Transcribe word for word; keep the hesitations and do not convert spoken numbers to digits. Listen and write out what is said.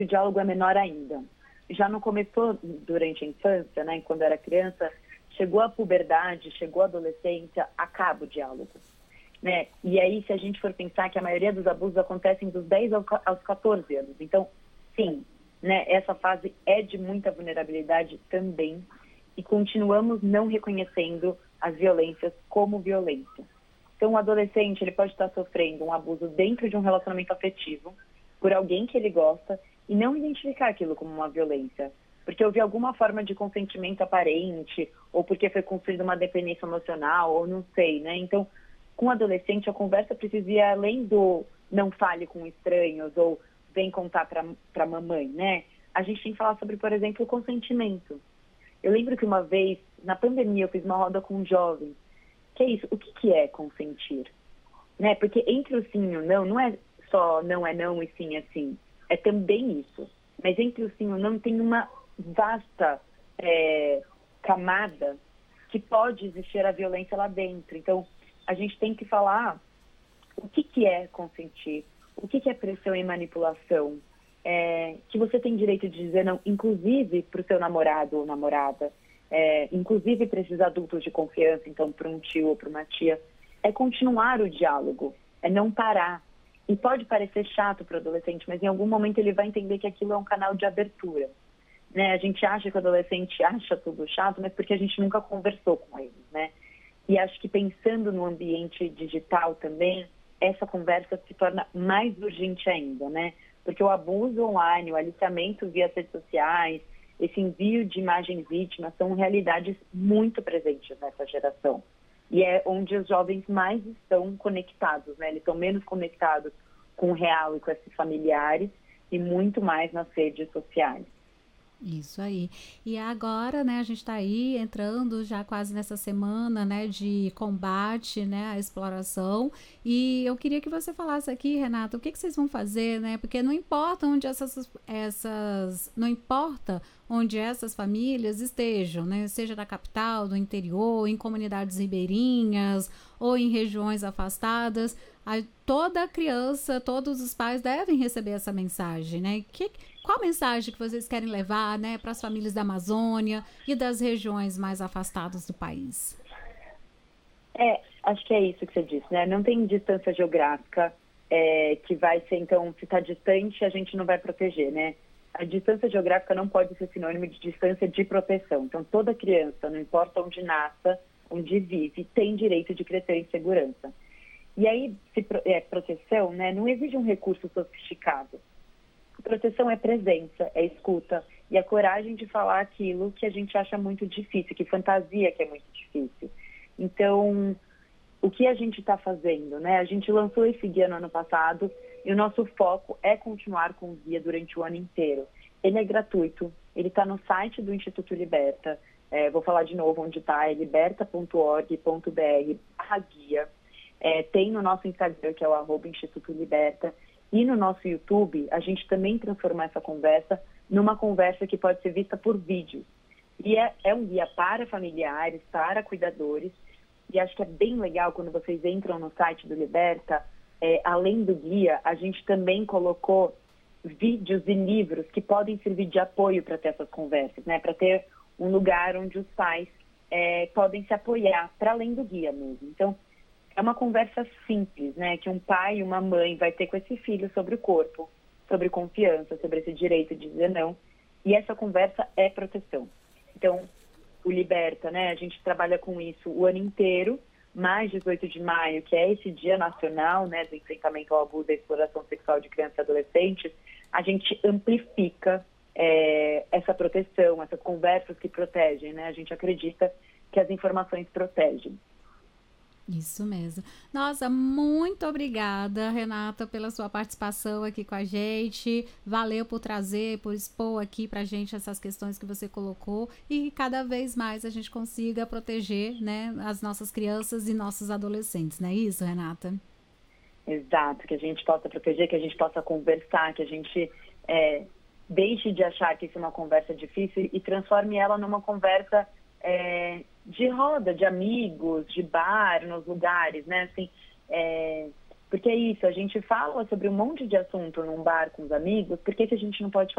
o diálogo é menor ainda. Já não começou durante a infância, né, quando era criança, chegou a puberdade, chegou a adolescência, acaba o diálogo. Né? E aí, se a gente for pensar que a maioria dos abusos acontecem dos dez aos quatorze anos. Então, sim, né, essa fase é de muita vulnerabilidade também, e continuamos não reconhecendo as violências como violência. Então, o adolescente ele pode estar sofrendo um abuso dentro de um relacionamento afetivo, por alguém que ele gosta, e não identificar aquilo como uma violência. Porque houve alguma forma de consentimento aparente, ou porque foi construída uma dependência emocional, ou não sei, né? Então, com o adolescente, a conversa precisa ir além do não fale com estranhos, ou vem contar para a mamãe, né? A gente tem que falar sobre, por exemplo, o consentimento. Eu lembro que uma vez, na pandemia, eu fiz uma roda com jovens. Que é isso? O que, que é consentir? Né? Porque entre o sim e o não, não é só não é não e sim é sim. É também isso. Mas entre o sim e o não tem uma vasta é, camada que pode existir a violência lá dentro. Então, a gente tem que falar o que, que é consentir, o que, que é pressão e manipulação, é, que você tem direito de dizer não, inclusive para o seu namorado ou namorada, é, inclusive para esses adultos de confiança, então para um tio ou para uma tia, é continuar o diálogo, é não parar. E pode parecer chato para o adolescente, mas em algum momento ele vai entender que aquilo é um canal de abertura. Né? A gente acha que o adolescente acha tudo chato, mas porque a gente nunca conversou com eles, né? E acho que pensando no ambiente digital também, essa conversa se torna mais urgente ainda, né? Porque o abuso online, o aliciamento via redes sociais, esse envio de imagens vítimas são realidades muito presentes nessa geração. E é onde os jovens mais estão conectados, né? Eles estão menos conectados com o real e com esses familiares e muito mais nas redes sociais. Isso aí. E agora, né, a gente está aí entrando já quase nessa semana, né, de combate, né, à exploração. E eu queria que você falasse aqui, Renata, o que, que vocês vão fazer, né? Porque não importa onde essas, essas, não importa onde essas famílias estejam, né? Seja na capital, do interior, em comunidades ribeirinhas ou em regiões afastadas, a, toda criança, todos os pais devem receber essa mensagem, né? Que, qual mensagem que vocês querem levar, né, para as famílias da Amazônia e das regiões mais afastadas do país? É, acho que é isso que você disse, né? Não tem distância geográfica é, que vai ser, então, se está distante, a gente não vai proteger, né? A distância geográfica não pode ser sinônimo de distância de proteção. Então, toda criança, não importa onde nasça, onde vive, tem direito de crescer em segurança. E aí, se, é, proteção, né, não exige um recurso sofisticado. Proteção é presença, é escuta e a coragem de falar aquilo que a gente acha muito difícil, que fantasia que é muito difícil. Então, o que a gente está fazendo, né? A gente lançou esse guia no ano passado e o nosso foco é continuar com o guia durante o ano inteiro. Ele é gratuito, ele está no site do Instituto Liberta. É, vou falar de novo onde está, é liberta ponto org ponto br barra guia. É, tem no nosso Instagram, que é o arroba Instituto Liberta. E no nosso YouTube, a gente também transformou essa conversa numa conversa que pode ser vista por vídeo. E é, é um guia para familiares, para cuidadores. E acho que é bem legal quando vocês entram no site do Liberta, é, além do guia, a gente também colocou vídeos e livros que podem servir de apoio para ter essas conversas, né? Para ter um lugar onde os pais é, podem se apoiar, para além do guia mesmo. Então, é uma conversa simples, né? Que um pai e uma mãe vai ter com esse filho sobre o corpo, sobre confiança, sobre esse direito de dizer não. E essa conversa é proteção. Então, o Liberta, né? A gente trabalha com isso o ano inteiro, mais dezoito de maio, que é esse Dia Nacional, né, do enfrentamento ao abuso e exploração sexual de crianças e adolescentes, a gente amplifica é, essa proteção, essas conversas que protegem, né? A gente acredita que as informações protegem. Isso mesmo. Nossa, muito obrigada, Renata, pela sua participação aqui com a gente. Valeu por trazer, por expor aqui pra gente essas questões que você colocou e que cada vez mais a gente consiga proteger, né, as nossas crianças e nossos adolescentes, não é isso, Renata? Exato, que a gente possa proteger, que a gente possa conversar, que a gente é, deixe de achar que isso é uma conversa difícil e transforme ela numa conversa é, de roda, de amigos, de bar, nos lugares, né? Assim, é, porque é isso, a gente fala sobre um monte de assunto num bar com os amigos, por que que a gente não pode